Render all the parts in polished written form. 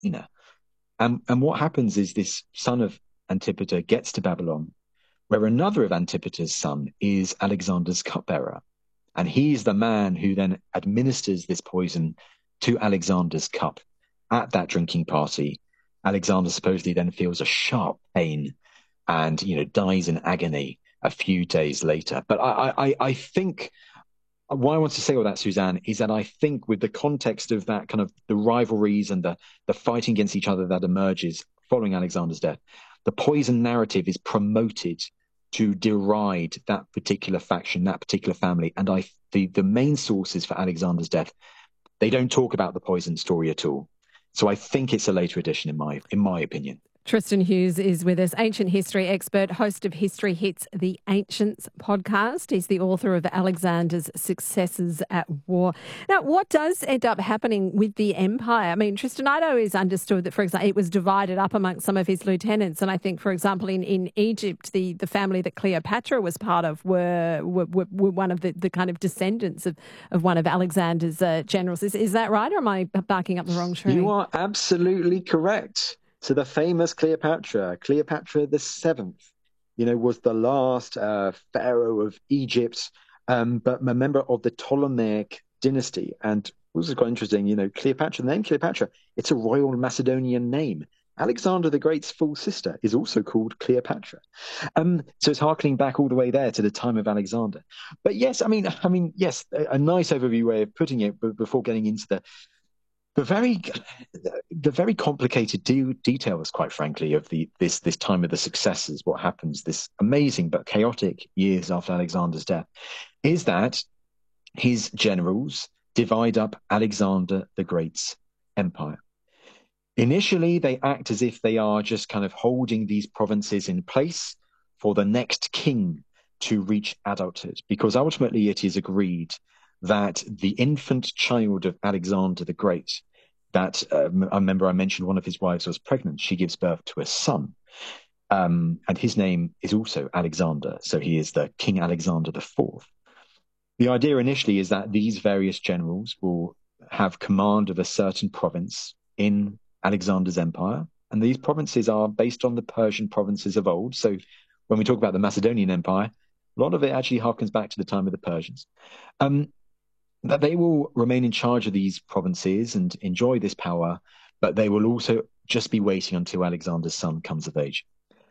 Athena. And what happens is this son of Antipater gets to Babylon, where another of Antipater's son is Alexander's cupbearer. And he's the man who then administers this poison to Alexander's cup at that drinking party. Alexander supposedly then feels a sharp pain and, dies in agony a few days later. But I think why I want to say all that, Suzanne, is that I think with the context of that kind of the rivalries and the fighting against each other that emerges following Alexander's death, the poison narrative is promoted to deride that particular faction, that particular family. And the main sources for Alexander's death, they don't talk about the poison story at all. So I think it's a later addition in my opinion. Tristan Hughes is with us, ancient history expert, host of History Hits, the Ancients podcast. He's the author of Alexander's Successes at War. Now, what does end up happening with the empire? I mean, Tristan, I'd always understood that, for example, it was divided up amongst some of his lieutenants. And I think, for example, in Egypt, the family that Cleopatra was part of were one of the kind of descendants of one of Alexander's generals. Is that right, or am I barking up the wrong tree? You are absolutely correct. So the famous Cleopatra the Seventh, was the last pharaoh of Egypt, but a member of the Ptolemaic dynasty. And this is quite interesting, Cleopatra, the name Cleopatra, it's a royal Macedonian name. Alexander the Great's full sister is also called Cleopatra. So it's harkening back all the way there to the time of Alexander. But yes, I mean, yes, a nice overview way of putting it, but before getting into the very complicated details, quite frankly, of this time of the successors, what happens, this amazing but chaotic years after Alexander's death, is that his generals divide up Alexander the Great's empire. Initially, they act as if they are just kind of holding these provinces in place for the next king to reach adulthood, because ultimately it is agreed that the infant child of Alexander the Great, that I remember I mentioned one of his wives was pregnant, she gives birth to a son. And his name is also Alexander. So he is the King Alexander IV. The idea initially is that these various generals will have command of a certain province in Alexander's empire. And these provinces are based on the Persian provinces of old. So when we talk about the Macedonian Empire, a lot of it actually harkens back to the time of the Persians. That they will remain in charge of these provinces and enjoy this power, but they will also just be waiting until Alexander's son comes of age.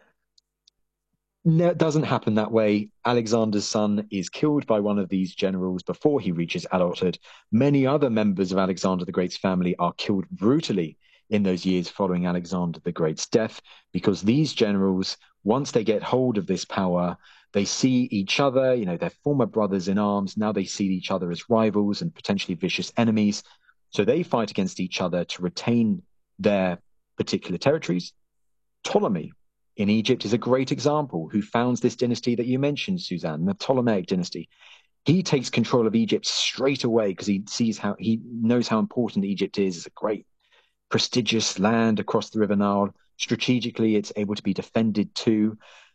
No, it doesn't happen that way. Alexander's son is killed by one of these generals before he reaches adulthood. Many other members of Alexander the Great's family are killed brutally in those years following Alexander the Great's death, because these generals, once they get hold of this power, they see each other, they're former brothers in arms. Now they see each other as rivals and potentially vicious enemies. So they fight against each other to retain their particular territories. Ptolemy in Egypt is a great example, who founds this dynasty that you mentioned, Suzanne, the Ptolemaic dynasty. He takes control of Egypt straight away because he knows how important Egypt is. It's a great, prestigious land across the River Nile. Strategically, it's able to be defended too.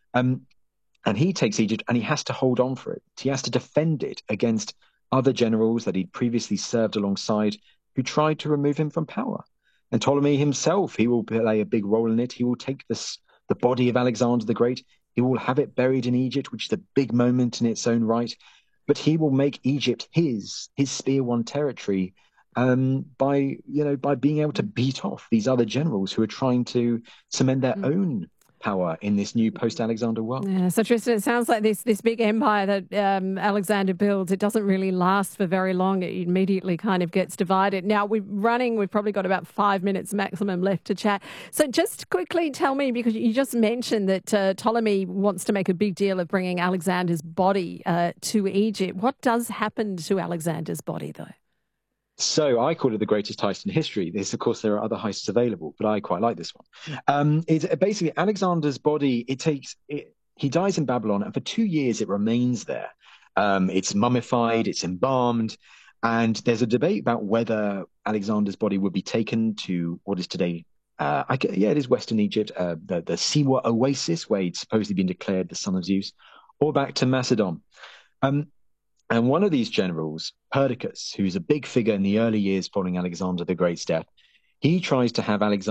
And he takes Egypt and he has to hold on for it. He has to defend it against other generals that he'd previously served alongside who tried to remove him from power. And Ptolemy himself, he will play a big role in it. He will take the body of Alexander the Great. He will have it buried in Egypt, which is a big moment in its own right. But he will make Egypt his spear-won territory by being able to beat off these other generals who are trying to cement their own power in this new post-Alexander world. Yeah, so Tristan, it sounds like this big empire that Alexander builds, it doesn't really last for very long. It immediately kind of gets divided. Now, we've probably got about 5 minutes maximum left to chat. So just quickly tell me, because you just mentioned that Ptolemy wants to make a big deal of bringing Alexander's body to Egypt. What does happen to Alexander's body, though? So I call it the greatest heist in history. Of course, there are other heists available, but I quite like this one. It's basically Alexander's body. He dies in Babylon, and for 2 years it remains there. It's mummified, it's embalmed, and there's a debate about whether Alexander's body would be taken to what is today, it is Western Egypt, the Siwa Oasis, where he'd supposedly been declared the son of Zeus, or back to Macedon. And one of these generals, Perdiccas, who's a big figure in the early years following Alexander the Great's death, he tries to have Alexander